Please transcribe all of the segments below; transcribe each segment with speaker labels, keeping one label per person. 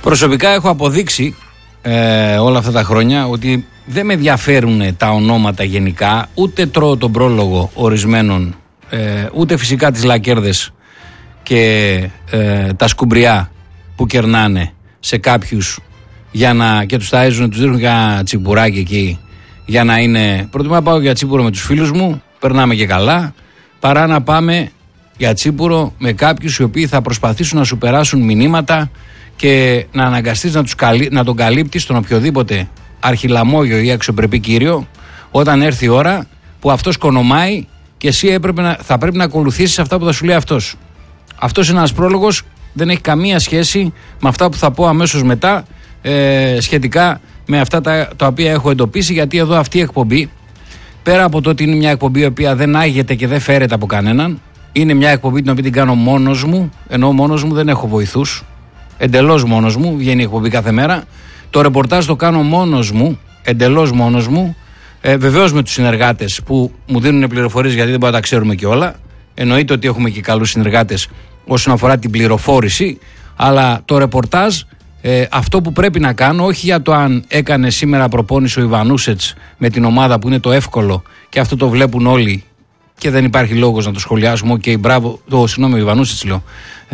Speaker 1: Προσωπικά έχω αποδείξει όλα αυτά τα χρόνια ότι δεν με ενδιαφέρουν τα ονόματα γενικά, ούτε τρώω τον πρόλογο ορισμένων, ούτε φυσικά τις λακέρδες και τα σκουμπριά που κερνάνε σε κάποιους και τους ταΐζουν, τους δίνουν για τσιπουράκι εκεί για να είναι. Προτιμώ να πάω για τσίπουρο με τους φίλους μου, περνάμε και καλά, παρά να πάμε για τσίπουρο με κάποιους οι οποίοι θα προσπαθήσουν να σου περάσουν μηνύματα και να αναγκαστείς να τον καλύπτεις τον οποιοδήποτε αρχιλαμόγιο ή αξιοπρεπή κύριο όταν έρθει η ώρα που αυτός κονομάει και εσύ θα πρέπει να ακολουθήσεις αυτά που θα σου λέει αυτός. Αυτός είναι ένας πρόλογος, δεν έχει καμία σχέση με αυτά που θα πω αμέσως μετά σχετικά με αυτά τα οποία έχω εντοπίσει, γιατί εδώ αυτή η εκπομπή, πέρα από το ότι είναι μια εκπομπή η οποία δεν άγεται και δεν φέρεται από κανέναν, είναι μια εκπομπή την οποία την κάνω μόνος μου, ενώ μόνος μου δεν έχω βοηθούς, εντελώς μόνος μου, βγαίνει η εκπομπή κάθε μέρα. Το ρεπορτάζ το κάνω μόνος μου, εντελώς μόνος μου, βεβαίως με τους συνεργάτες που μου δίνουν πληροφορίες, γιατί δεν μπορούμε να τα ξέρουμε και όλα. Εννοείται ότι έχουμε και καλούς συνεργάτες όσον αφορά την πληροφόρηση, αλλά το ρεπορτάζ, αυτό που πρέπει να κάνω, όχι για το αν έκανε σήμερα προπόνηση ο Ιβανούσετς με την ομάδα που είναι το εύκολο και αυτό το βλέπουν όλοι και δεν υπάρχει λόγος να το σχολιάσουμε. Οκ, μπράβο, συγγνώμη, ο Ιβανούσετς λέω.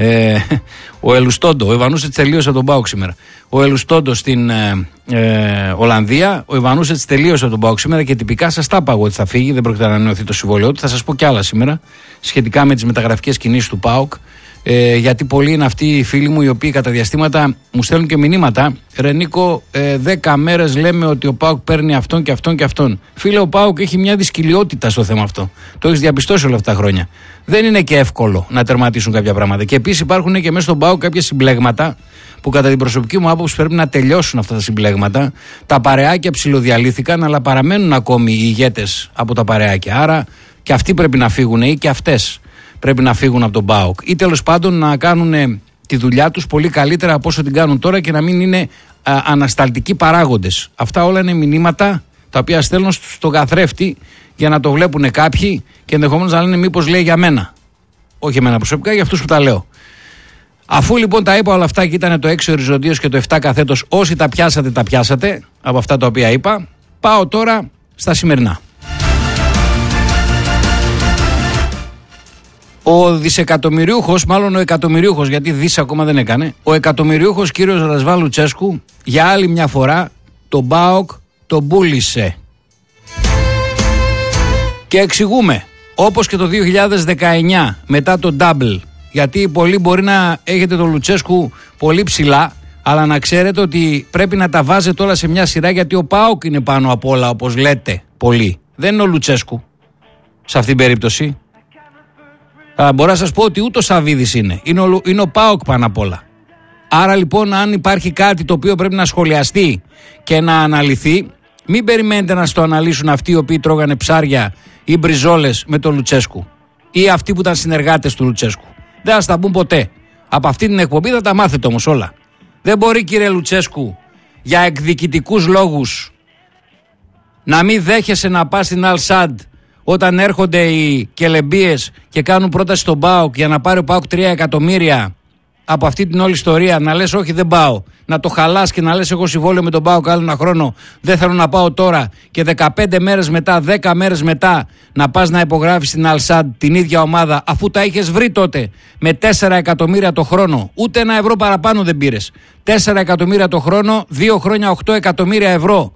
Speaker 1: Ο Ελουστόντο, ο Ιβανούσετς τελείωσε από τον ΠΑΟΚ σήμερα. Ο Ελουστόντο στην Ολλανδία, ο Ιβανούσετς τελείωσε από τον ΠΑΟΚ σήμερα και τυπικά σας τα είπα εγώ ότι θα φύγει, δεν πρόκειται να ανανεωθεί το συμβόλαιό του. Θα σας πω κι άλλα σήμερα σχετικά με τις μεταγραφικές κινήσεις του ΠΑΟΚ. Γιατί πολλοί είναι αυτοί οι φίλοι μου οι οποίοι κατά διαστήματα μου στέλνουν και μηνύματα. Ρε Νίκο, 10 μέρες λέμε ότι ο ΠΑΟΚ παίρνει αυτόν και αυτόν και αυτόν. Φίλε, ο ΠΑΟΚ έχει μια δυσκολιότητα στο θέμα αυτό. Το έχεις διαπιστώσει όλα αυτά τα χρόνια. Δεν είναι και εύκολο να τερματίσουν κάποια πράγματα. Και επίσης υπάρχουν και μέσα στον ΠΑΟΚ κάποια συμπλέγματα που κατά την προσωπική μου άποψη πρέπει να τελειώσουν αυτά τα συμπλέγματα. Τα παρεάκια ψιλοδιαλύθηκαν, αλλά παραμένουν ακόμη οι ηγέτες από τα παρεάκια. Άρα και αυτοί πρέπει να φύγουν ή και αυτές πρέπει να φύγουν από τον ΠΑΟΚ ή τέλος πάντων να κάνουν τη δουλειά τους πολύ καλύτερα από όσο την κάνουν τώρα και να μην είναι ανασταλτικοί παράγοντες. Αυτά όλα είναι μηνύματα τα οποία στέλνω στον καθρέφτη για να το βλέπουν κάποιοι και ενδεχομένως να λένε μήπως λέει για μένα. Όχι εμένα προσωπικά, για αυτούς που τα λέω. Αφού λοιπόν τα είπα όλα αυτά και ήταν το 6 οριζοντίως και το 7 καθέτος, όσοι τα πιάσατε από αυτά τα οποία είπα, πάω τώρα στα σημερινά. Ο δισεκατομμυριούχος, μάλλον ο εκατομμυριούχος, γιατί δις ακόμα δεν έκανε, ο εκατομμυριούχος κύριος Ρασβάν Λουτσέσκου για άλλη μια φορά τον ΠΑΟΚ τον πούλησε. Και εξηγούμε, όπως και το 2019 μετά το double, γιατί πολλοί μπορεί να έχετε τον Λουτσέσκου πολύ ψηλά, αλλά να ξέρετε ότι πρέπει να τα βάζετε όλα σε μια σειρά, γιατί ο ΠΑΟΚ είναι πάνω απ' όλα, όπως λέτε πολλοί. Δεν είναι ο Λουτσέσκου σε αυτήν την περίπτωση. Μπορώ να σας πω ότι ούτε ο Σαββίδης είναι ο ΠΑΟΚ πάνω απ' όλα. Άρα λοιπόν, αν υπάρχει κάτι το οποίο πρέπει να σχολιαστεί και να αναλυθεί, μην περιμένετε να στο αναλύσουν αυτοί οι οποίοι τρώγανε ψάρια ή μπριζόλες με τον Λουτσέσκου ή αυτοί που ήταν συνεργάτες του Λουτσέσκου. Δεν θα στα πούν ποτέ. Από αυτή την εκπομπή θα τα μάθετε όμως όλα. Δεν μπορεί, κύριε Λουτσέσκου, για εκδικητικούς λόγους να μην δέχεσαι να πας στην Αλ-Σαντ όταν έρχονται οι κελεμπίες και κάνουν πρόταση στον ΠΑΟΚ για να πάρει ο ΠΑΟΚ 3 εκατομμύρια από αυτή την όλη ιστορία, να λες όχι δεν πάω, να το χαλάς και να λες εγώ συμβόλαιο με τον ΠΑΟΚ άλλο ένα χρόνο, δεν θέλω να πάω τώρα, και 15 μέρες μετά, 10 μέρες μετά να πας να υπογράφεις την Αλ-Σαντ την ίδια ομάδα, αφού τα είχες βρει τότε με 4 εκατομμύρια το χρόνο, ούτε ένα ευρώ παραπάνω δεν πήρες, 4 εκατομμύρια το χρόνο, 2 χρόνια 8 εκατομμύρια ευρώ.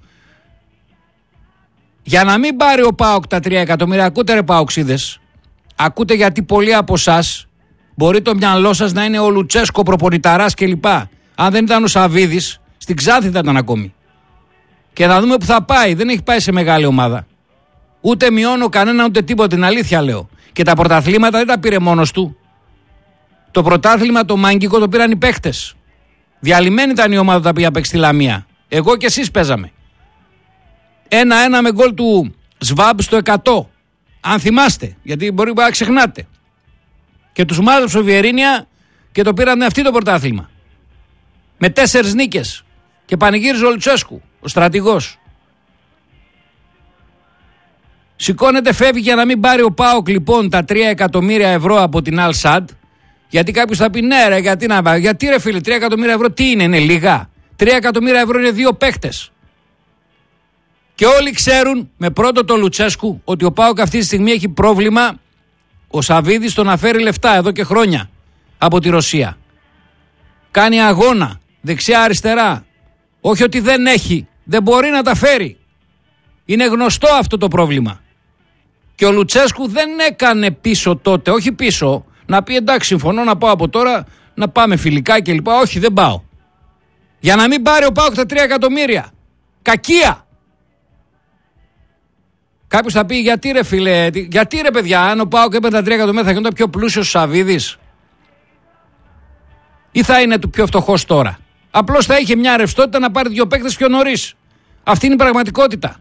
Speaker 1: Για να μην πάρει ο ΠΑΟΚ τα 3 εκατομμύρια, ακούτε ρε ΠΑΟΚσίδες, ακούτε, γιατί πολλοί από εσάς μπορεί το μυαλό σας να είναι ο Λουτσέσκο, προπονηταράς κλπ. Αν δεν ήταν ο Σαββίδης, στην Ξάνθη θα ήταν ακόμη. Και να δούμε που θα πάει, δεν έχει πάει σε μεγάλη ομάδα. Ούτε μειώνω κανένα ούτε τίποτα, την αλήθεια λέω. Και τα πρωταθλήματα δεν τα πήρε μόνος του. Το πρωτάθλημα το μάγκικο το πήραν οι παίχτες. Διαλυμένη ήταν η ομάδα που πήγε να παίξει στη Λαμία. Εγώ και εσείς παίζαμε. 1-1 με γκολ του Σβάμπ στο 100. Αν θυμάστε, γιατί μπορεί να ξεχνάτε. Και τους μάζεψε ο Βιερίνια και το πήραν αυτοί το πρωτάθλημα. Με 4 νίκες. Και πανηγύριζε ο Λουτσέσκου, ο στρατηγός. Σηκώνεται, φεύγει για να μην πάρει ο ΠΑΟΚ λοιπόν τα 3 εκατομμύρια ευρώ από την Αλ-Σαντ, Γιατί κάποιος θα πει ναι, ρε, γιατί ρε φίλε, 3 εκατομμύρια ευρώ τι είναι λίγα? 3 εκατομμύρια ευρώ είναι 2 παίχτες. Και όλοι ξέρουν με πρώτο το Λουτσέσκου ότι ο ΠΑΟΚ αυτή τη στιγμή έχει πρόβλημα. Ο Σαββίδης τον αφαίρει λεφτά εδώ και χρόνια από τη Ρωσία. Κάνει αγώνα δεξιά-αριστερά. Όχι ότι δεν έχει, δεν μπορεί να τα φέρει. Είναι γνωστό αυτό το πρόβλημα. Και ο Λουτσέσκου δεν έκανε πίσω τότε, όχι πίσω, να πει εντάξει συμφωνώ να πάω από τώρα, να πάμε φιλικά κλπ. Όχι, δεν πάω. Για να μην πάρει ο ΠΑΟΚ τα 3 εκατομμύρια. Κακία. Κάποιος θα πει γιατί ρε φίλε, γιατί ρε παιδιά, αν ο ΠΑΟΚ έπαιρνε τα 3 εκατομμύρια θα γινόταν πιο πλούσιος ο Σαββίδης ή θα είναι πιο φτωχός τώρα? Απλώς θα είχε μια ρευστότητα να πάρει 2 παίκτες πιο νωρίς. Αυτή είναι η πραγματικότητα.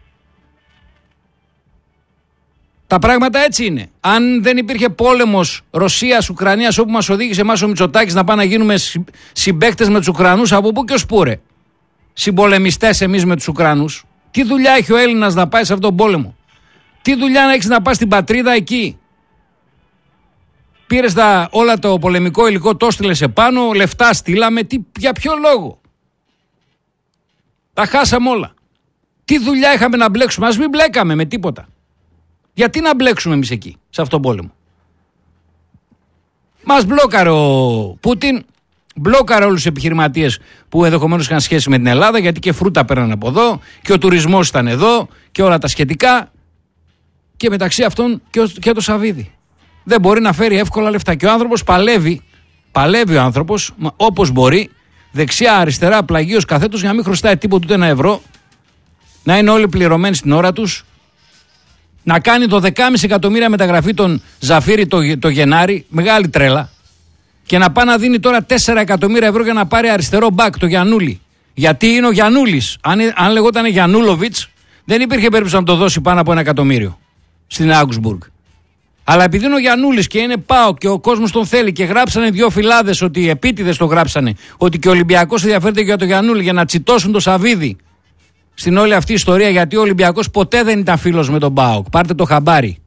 Speaker 1: Τα πράγματα έτσι είναι. Αν δεν υπήρχε πόλεμος Ρωσίας-Ουκρανίας όπου μας οδήγησε εμάς ο Μητσοτάκης να πάμε να γίνουμε συμπαίκτες με τους Ουκρανούς, από πού και ως πού ρε? Συμπολεμιστές εμείς με τους Ουκρανούς. Τι δουλειά έχει ο Έλληνας να πάει σε αυτόν τον πόλεμο? Τι δουλειά να έχεις να πας στην πατρίδα εκεί? Πήρες όλα το πολεμικό υλικό, το έστειλες επάνω, λεφτά στείλαμε, για ποιο λόγο? Τα χάσαμε όλα. Τι δουλειά είχαμε να μπλέξουμε? Ας μην μπλέκαμε με τίποτα. Γιατί να μπλέξουμε εμείς εκεί, σε αυτόν τον πόλεμο? Μας μπλόκαρε ο Πούτιν, μπλόκαρε όλους τους επιχειρηματίες που ενδεχομένως είχαν σχέση με την Ελλάδα, γιατί και φρούτα παίρναν από εδώ και ο τουρισμός ήταν εδώ και όλα τα σχετικά, και μεταξύ αυτών και το Σαββίδι. Δεν μπορεί να φέρει εύκολα λεφτά και ο άνθρωπος παλεύει ο άνθρωπος όπως μπορεί, δεξιά αριστερά, πλαγίος καθέτος, για να μην χρωστάει τίποτα ούτε 1 ευρώ, να είναι όλοι πληρωμένοι στην ώρα τους, να κάνει το 10,5 εκατομμύρια μεταγραφή τον Ζαφύρι το Γενάρη, μεγάλη τρέλα, και να πάει να δίνει τώρα 4 εκατομμύρια ευρώ για να πάρει αριστερό μπακ, το Γιαννούλη. Γιατί είναι ο Γιαννούλης. Αν λεγόταν Γιαννούλοβιτς, δεν υπήρχε περίπτωση να το δώσει πάνω από 1 εκατομμύριο στην Augsburg. Αλλά επειδή είναι ο Γιαννούλης και είναι ΠΑΟΚ και ο κόσμος τον θέλει και γράψανε 2 φυλάδες, ότι επίτηδες το γράψανε, ότι και ο Ολυμπιακός ενδιαφέρεται για το Γιαννούλη για να τσιτώσουν το Σαββίδι στην όλη αυτή η ιστορία, γιατί ο Ολυμπιακός ποτέ δεν ήταν φίλος με τον ΠΑΟΚ. Πάρτε το χαμπάρι.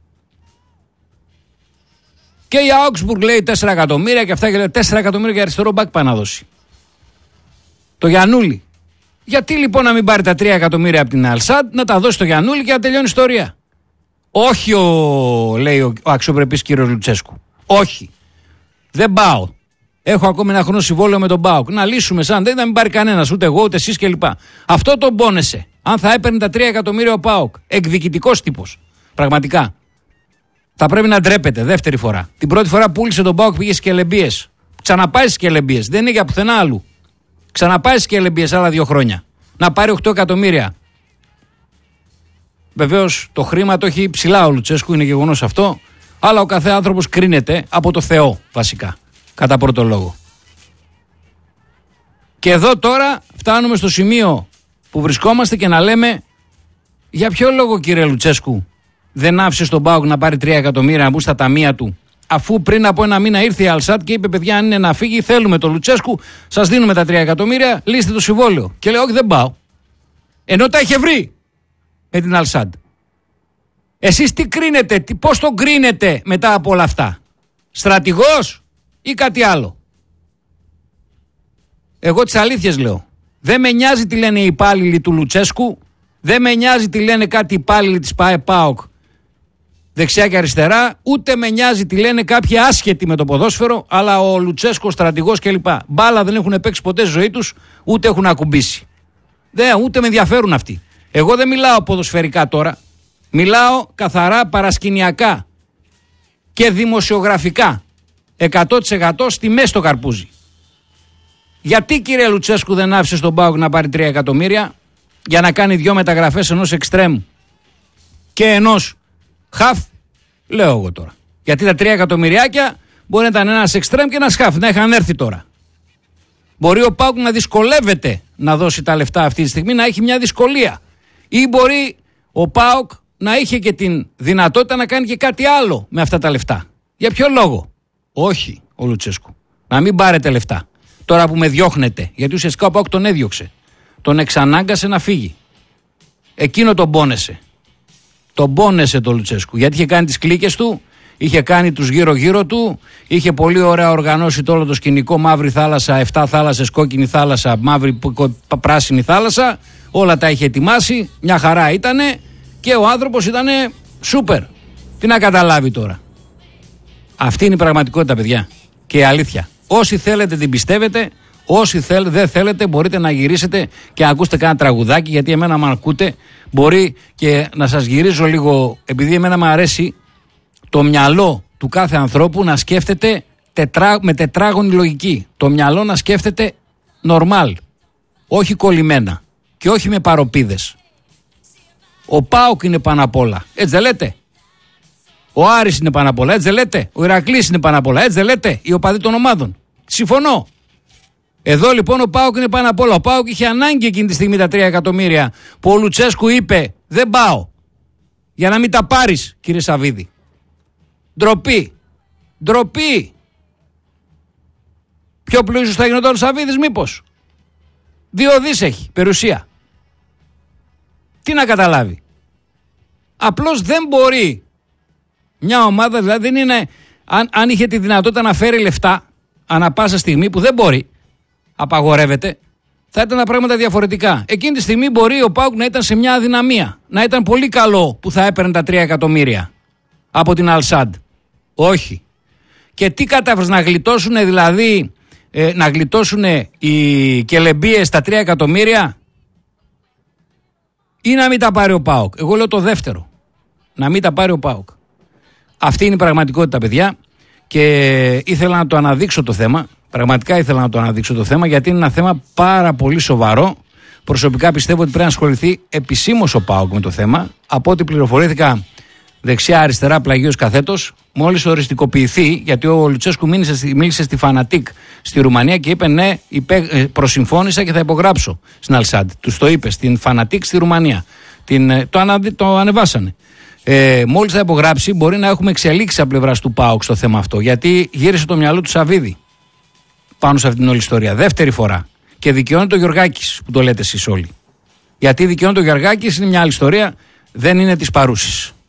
Speaker 1: Και η Augsburg λέει 4 εκατομμύρια και αυτά, και λέει 4 εκατομμύρια για αριστερό μπακ πάει να δώσει. Το Γιαννούλη. Γιατί λοιπόν να μην πάρει τα 3 εκατομμύρια από την Αλσάντ, να τα δώσει στο Γιαννούλη και να τελειώνει η ιστορία? Όχι, λέει ο αξιοπρεπής κύριος Λουτσέσκου. Όχι. Δεν πάω. Έχω ακόμη 1 χρόνο συμβόλαιο με τον ΠΑΟΚ. Να λύσουμε σαν δεν θα μην πάρει κανένας, ούτε εγώ ούτε εσείς κλπ. Αυτό τον πόνεσε. Αν θα έπαιρνε τα 3 εκατομμύρια ο ΠΑΟΚ. Εκδικητικός τύπος. Πραγματικά. Θα πρέπει να ντρέπεται δεύτερη φορά. Την πρώτη φορά πούλησε τον ΠΑΟΚ, πήγε στις Κελεμπίες. Ξαναπάει στις Κελεμπίες. Δεν είναι για πουθενά άλλου. Ξαναπάει στις Κελεμπίες άλλα 2 χρόνια. Να πάρει 8 εκατομμύρια. Βεβαίως το χρήμα το έχει ψηλά ο Λουτσέσκου, είναι γεγονός αυτό. Αλλά ο κάθε άνθρωπος κρίνεται από το Θεό βασικά. Κατά πρώτο λόγο. Και εδώ τώρα φτάνουμε στο σημείο που βρισκόμαστε και να λέμε, για ποιο λόγο κύριε Λουτσέσκου δεν άφησε στον ΠΑΟΚ να πάρει 3 εκατομμύρια να μπουν στα ταμεία του, αφού πριν από 1 μήνα ήρθε η Αλσάτ και είπε παιδιά, αν είναι να φύγει θέλουμε τον Λουτσέσκου, σας δίνουμε τα 3 εκατομμύρια, λύστε το συμβόλαιο. Και λέει όχι, δεν πάω. Ενώ τα είχε βρει με την Αλσάντ. Εσείς τι κρίνετε, πώς τον κρίνετε μετά από όλα αυτά? Στρατηγός ή κάτι άλλο? Εγώ τις αλήθειες λέω. Δεν με νοιάζει τι λένε οι υπάλληλοι του Λουτσέσκου, δεν με νοιάζει τι λένε κάτι υπάλληλοι της ΠΑΟΚ δεξιά και αριστερά, ούτε με νοιάζει τι λένε κάποιοι άσχετοι με το ποδόσφαιρο, αλλά ο Λουτσέσκου, ο στρατηγός κλπ. Μπάλα δεν έχουν παίξει ποτέ στη ζωή τους, ούτε έχουν ακουμπήσει. Ούτε με ενδιαφέρουν αυτοί. Εγώ δεν μιλάω ποδοσφαιρικά τώρα. Μιλάω καθαρά παρασκηνιακά και δημοσιογραφικά. 100% στη μέση στο καρπούζι. Γιατί κύριε Λουτσέσκου δεν άφησε στον ΠΑΟΚ να πάρει 3 εκατομμύρια για να κάνει 2 μεταγραφές, ενός εξτρέμ και ενός χαφ? Λέω εγώ τώρα. Γιατί τα 3 εκατομμυριάκια μπορεί να ήταν ένας εξτρέμ και ένας χαφ, να είχαν έρθει τώρα. Μπορεί ο ΠΑΟΚ να δυσκολεύεται να δώσει τα λεφτά αυτή τη στιγμή, να έχει μια δυσκολία. Ή μπορεί ο ΠΑΟΚ να είχε και την δυνατότητα να κάνει και κάτι άλλο με αυτά τα λεφτά. Για ποιο λόγο? Όχι ο Λουτσέσκου. Να μην πάρετε λεφτά. Τώρα που με διώχνετε, γιατί ουσιαστικά ο ΠΑΟΚ τον έδιωξε. Τον εξανάγκασε να φύγει. Εκείνο τον πόνεσε. Τον πόνεσε το Λουτσέσκου. Γιατί είχε κάνει τις κλίκες του, είχε κάνει τους γύρω-γύρω του, είχε πολύ ωραία οργανώσει το όλο το σκηνικό, μαύρη θάλασσα, 7 θάλασσες, κόκκινη θάλασσα, μαύρη πράσινη θάλασσα, όλα τα είχε ετοιμάσει, μια χαρά ήτανε και ο άνθρωπος ήτανε σούπερ. Τι να καταλάβει τώρα. Αυτή είναι η πραγματικότητα, παιδιά, και η αλήθεια. Όσοι θέλετε την πιστεύετε, όσοι δεν θέλετε μπορείτε να γυρίσετε και να ακούσετε κάνα τραγουδάκι, γιατί εμένα μου ακούτε μπορεί και να σας γυρίζω λίγο, επειδή εμένα μου αρέσει το μυαλό του κάθε ανθρώπου να σκέφτεται με τετράγωνη λογική. Το μυαλό να σκέφτεται normal, όχι κολλημένα και όχι με παροπίδες. Ο ΠΑΟΚ είναι πάνω απ' όλα, έτσι δεν λέτε? Ο Άρης είναι πάνω απ' όλα, έτσι δεν λέτε? Ο Ηρακλής είναι πάνω απ' όλα, έτσι δεν λέτε? Οι οπαδοί των ομάδων. Συμφωνώ. Εδώ λοιπόν ο ΠΑΟΚ είναι πάνω απ' όλα. Ο ΠΑΟΚ είχε ανάγκη εκείνη τη στιγμή τα 3 εκατομμύρια που ο Λουτσέσκου είπε δεν πάω. Για να μην τα πάρεις, κύριε Σαββίδη. Ντροπή. Ντροπή. Πιο πλούσιος θα γινόταν ο Σαββίδης μήπως? 2 δις έχει περιουσία. Τι να καταλάβει. Απλώς δεν μπορεί μια ομάδα, δηλαδή δεν είναι, αν είχε τη δυνατότητα να φέρει λεφτά ανά πάσα στιγμή, που δεν μπορεί, απαγορεύεται, θα ήταν τα πράγματα διαφορετικά. Εκείνη τη στιγμή μπορεί ο ΠΑΟΚ να ήταν σε μια αδυναμία, να ήταν πολύ καλό που θα έπαιρνε τα 3 εκατομμύρια από την Αλσάντ. Όχι. Και τι κατάφερες να γλιτώσουν, δηλαδή να γλιτώσουν οι κελεμπίες τα 3 εκατομμύρια ή να μην τα πάρει ο ΠΑΟΚ? Εγώ λέω το δεύτερο. Να μην τα πάρει ο ΠΑΟΚ. Αυτή είναι η πραγματικότητα, παιδιά, και ήθελα να το αναδείξω το θέμα. Πραγματικά ήθελα να το αναδείξω το θέμα, γιατί είναι ένα θέμα πάρα πολύ σοβαρό. Προσωπικά πιστεύω ότι πρέπει να ασχοληθεί επισήμως ο ΠΑΟΚ με το θέμα. Από ό,τι πληροφορήθηκα δεξιά-αριστερά, πλαγίως καθέτος, μόλις οριστικοποιηθεί, γιατί ο Λουτσέσκου μίλησε στη Φανατίκ στη Ρουμανία και είπε ναι, προσυμφώνησα και θα υπογράψω στην Αλσάντ. Τους το είπε στην Φανατίκ στη Ρουμανία. Το ανεβάσανε. Μόλις θα υπογράψει, μπορεί να έχουμε εξελίξει από πλευράς του ΠΑΟΚ στο θέμα αυτό, γιατί γύρισε το μυαλό του Σαββίδη πάνω σε αυτήν την όλη ιστορία. Δεύτερη φορά. Και δικαιώνει το Γεωργάκης, που το λέτε εσείς όλοι. Γιατί δικαιώνει το Γεωργάκης είναι μια άλλη ιστορία, δεν είναι της παρούσης.